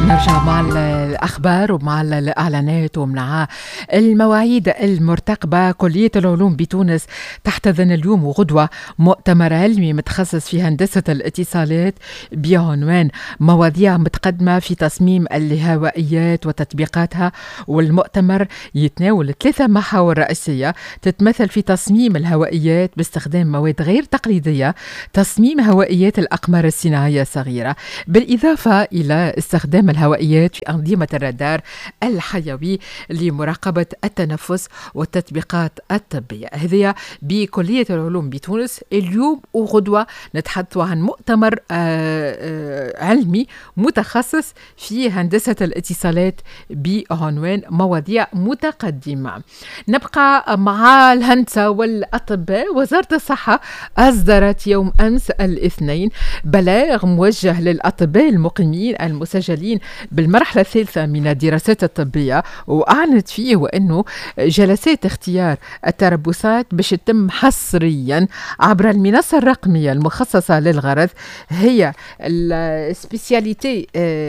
نرجع مع الأخبار ومع الإعلانات ومع المواعيد المرتقبة. كلية العلوم بتونس تحتضن اليوم وغدوة مؤتمر علمي متخصص في هندسة الاتصالات بعنوان مواضيع متقدمة في تصميم الهوائيات وتطبيقاتها. والمؤتمر يتناول 3 محاور رئيسية تتمثل في تصميم الهوائيات باستخدام مواد غير تقليدية، تصميم هوائيات الأقمار الصناعية الصغيرة، بالإضافة إلى استخدام الهوائيات في أنظمة الرادار الحيوي لمراقبة التنفس والتطبيقات الطبية. هذه بكلية العلوم بتونس. اليوم وغدوة نتحدث عن مؤتمر علمي متخصص في هندسة الاتصالات بعنوان مواضيع متقدمة. نبقى مع الهندسة والأطباء. وزارة الصحة أصدرت يوم أمس الاثنين بلاغ موجه للأطباء المقيمين المسجلين بالمرحلة الثالثة من الدراسات الطبية، وأعلنت فيه وأنه جلسات اختيار التربصات باش تتم حصريا عبر المنصة الرقمية المخصصة للغرض، هي السبيسياليتي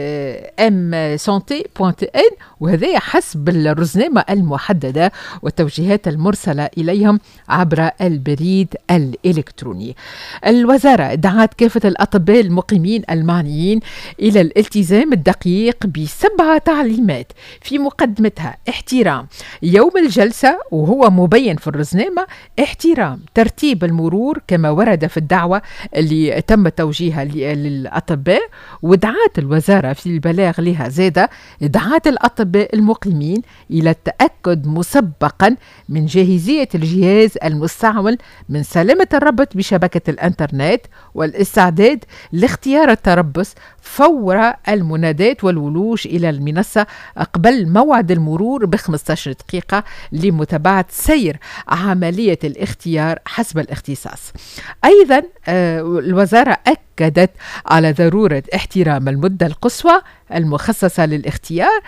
msanté.n، وهذا حسب الرزنامة المحددة والتوجيهات المرسلة إليهم عبر البريد الإلكتروني. الوزارة دعت كافة الأطباء المقيمين المعنيين إلى الالتزام الدقيق ب7 تعليمات، في مقدمتها احترام يوم الجلسة، وهو مبين في الرزنامة احترام ترتيب المرور كما ورد في الدعوة اللي تم توجيهها للأطباء. ودعات الوزارة في البلاغ لها زادة دعات الأطباء المقيمين إلى التأكد مسبقا من جاهزية الجهاز المستعمل من سلامة الربط بشبكة الإنترنت، والاستعداد لاختيار التربص فور المنادات والولوج إلى المنصة قبل موعد المرور ب15 دقيقة لمتابعة سير عملية الاختيار حسب الاختصاص. أيضا الوزارة أكدت على ضرورة احترام المدة القصوى المخصصة للاختيار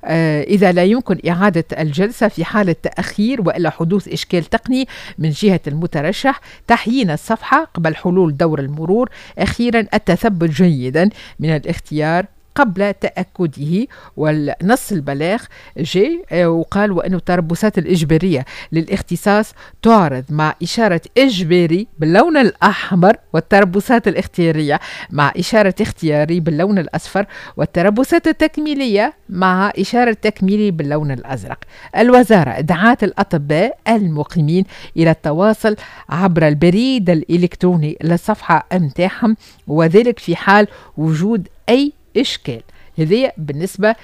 إذا لا يمكن إعادة الجلسة في حالة تأخير وإلا حدوث إشكال تقني من جهة المترشح، تحيين الصفحة قبل حلول دور المرور. أخيرا التثبت جيدا من الاختيار قبل تأكده. والنص البلاغ جاء وقال وأن التربصات الإجبارية للاختصاص تعرض مع إشارة إجباري باللون الأحمر، والتربصات الاختيارية مع إشارة اختياري باللون الأصفر، والتربصات التكميلية مع إشارة تكميلي باللون الأزرق. الوزارة دعت الأطباء المقيمين إلى التواصل عبر البريد الإلكتروني للصفحة متاعهم، وذلك في حال وجود أي إشكال. هذه بالنسبة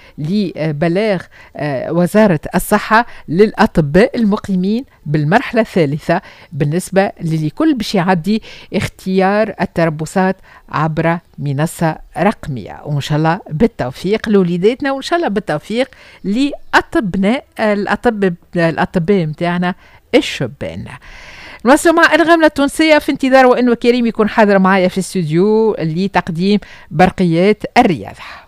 لبلاغ وزارة الصحة للأطباء المقيمين بالمرحلة الثالثة بالنسبة لكل باش يعدي اختيار التربصات عبر منصة رقمية. وإن شاء الله بالتوفيق لوليداتنا، وإن شاء الله بالتوفيق لأطباء الأطباء متاعنا الشبان. نواصل مع الغملة التونسية في انتظار وأنه كريم يكون حاضر معايا في الاستوديو لتقديم برقيات الرياضة.